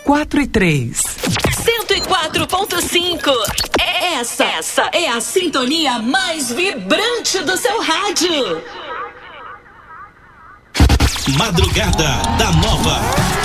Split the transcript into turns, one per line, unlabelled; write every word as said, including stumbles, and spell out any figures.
quatro e três.
cento e quatro ponto cinco. Essa, essa é a sintonia mais vibrante do seu rádio.
Madrugada da Nova.